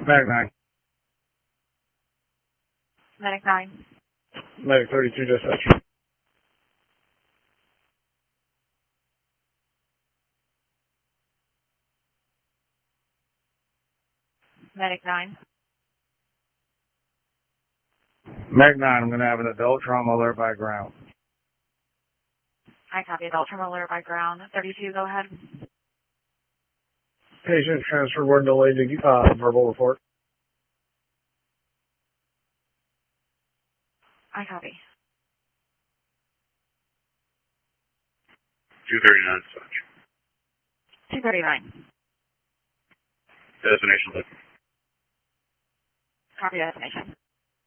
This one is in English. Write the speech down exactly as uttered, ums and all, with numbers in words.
Medic nine. Medic nine. Medic thirty-two dispatch. Medic nine. Medic nine, I'm going to have an adult trauma alert by ground. I copy. Adult trauma alert by ground. thirty-two, go ahead. Patient transfer word delayed to uh, verbal report. I copy. two thirty-nine dispatch. two thirty-nine. Destination lift. Copy destination.